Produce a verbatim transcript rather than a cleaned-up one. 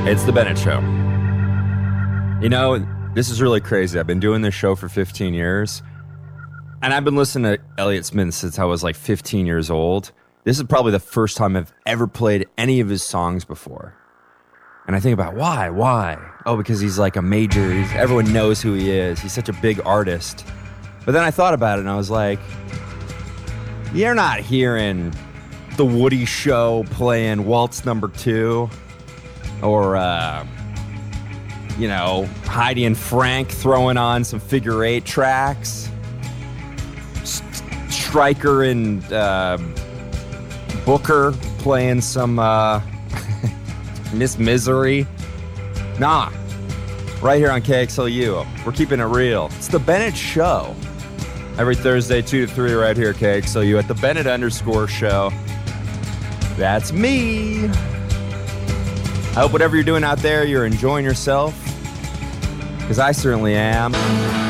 It's the Bennett Show. You know, this is really crazy. I've been doing this show for fifteen years, and I've been listening to Elliott Smith since I was like fifteen years old. This is probably the first time I've ever played any of his songs before. And I think about why, why? Oh, because he's like a major, he's, everyone knows who he is. He's such a big artist. But then I thought about it and I was like, you're not hearing The Woody Show playing Waltz Number Two or, uh, you know, Heidi and Frank throwing on some figure eight tracks. St- Stryker and uh, Booker playing some uh, Miss Misery. Nah, right here on K X L U. We're keeping it real. It's the Bennett Show. Every Thursday, two to three, right here, K X L U, at the Bennett underscore show. That's me. I hope whatever you're doing out there, you're enjoying yourself, because I certainly am.